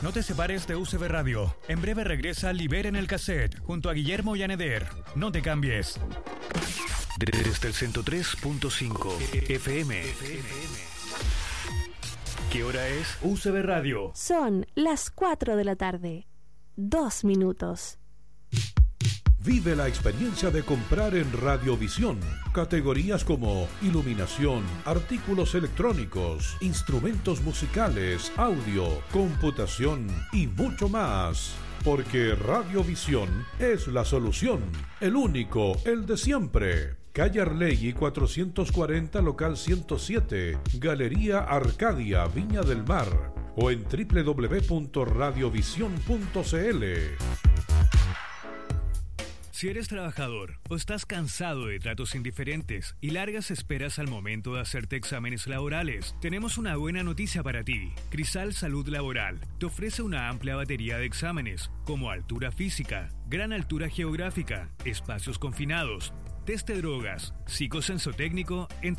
No te separes de UCB Radio. En breve regresa Liberen el Cassette junto a Guillermo Yaneder. No te cambies. Desde el 103.5 FM. ¿Qué hora es? UCB Radio. Son las 4 de la tarde. 2 minutos. Vive la experiencia de comprar en Radiovisión. Categorías como iluminación, artículos electrónicos, instrumentos musicales, audio, computación y mucho más. Porque Radiovisión es la solución. El único, el de siempre. Calle Arlegui 440, local 107, Galería Arcadia, Viña del Mar. O en www.radiovision.cl. Si eres trabajador o estás cansado de tratos indiferentes y largas esperas al momento de hacerte exámenes laborales, tenemos una buena noticia para ti. Crisal Salud Laboral te ofrece una amplia batería de exámenes, como altura física, gran altura geográfica, espacios confinados, test de drogas, psicosensotécnico, entre